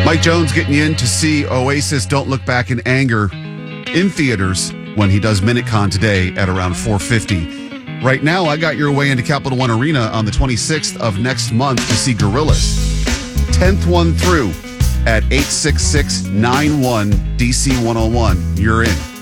Mike Jones getting you in to see Oasis Don't Look Back in Anger in theaters when he does MinuteCon today at around 4:50. Right now, I got your way into Capital One Arena on the 26th of next month to see Gorillaz. 10th one through at 866-91-DC-101. You're in.